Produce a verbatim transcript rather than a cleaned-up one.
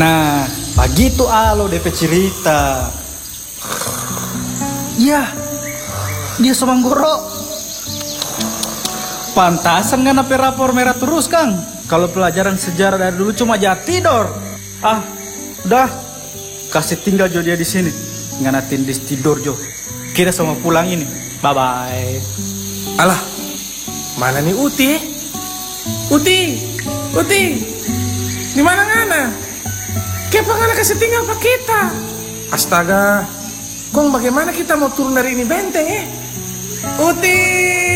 Nah, begitu alo D P cerita. Iya, dia Somanggoro. Pantasan kan apa rapor merah terus, Kang. Kalau pelajaran sejarah dari dulu cuma jat tidur. Ah, udah. Kasih tinggal Jo dia di sini. Nganatin di tidur Jo. Kita sama pulang ini. Bye bye. Alah, mana nih Uti? Uti, Uti, di mana ngana? Kenapa ngana kasih tinggal pak kita? Astaga, kong bagaimana kita mau turun dari ini benteng eh? Uti.